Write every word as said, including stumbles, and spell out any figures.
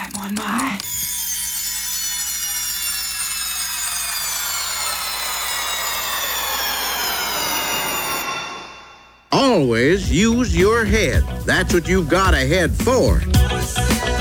I'm on my... Always use your head. That's what you've got a head for.